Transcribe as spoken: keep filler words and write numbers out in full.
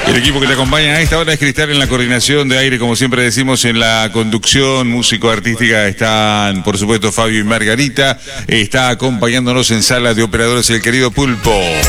El equipo que te acompaña a esta hora es Cristal en la coordinación de aire, como siempre decimos, en la conducción músico-artística están, por supuesto, Fabio y Margarita. Está acompañándonos en sala de operadores el querido Pulpo.